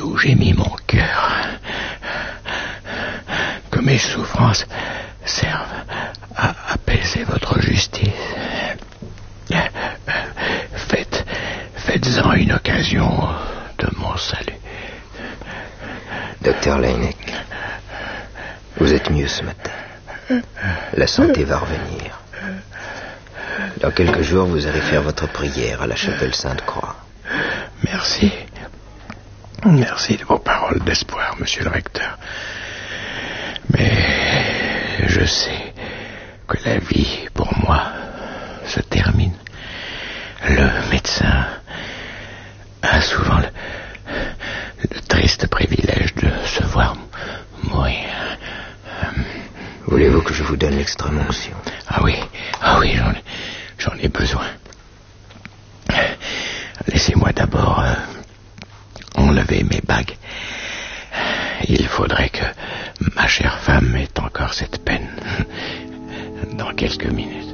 où j'ai mis mon cœur. Que mes souffrances servent à apaiser votre justice. Faites-en une occasion de mon salut. Docteur Laennec, vous êtes mieux ce matin. La santé va revenir. Dans quelques jours, vous irez faire votre prière à la chapelle Sainte-Croix. Merci. Merci de vos paroles d'espoir, monsieur le recteur. Mais je sais que la vie, pour moi, se termine. Le médecin a souvent le triste privilège de se voir mourir. Voulez-vous que je vous donne l'extrême-onction? Ah oui, j'en ai besoin. Laissez-moi d'abord enlever mes bagues. Il faudrait que ma chère femme ait encore cette peine dans quelques minutes.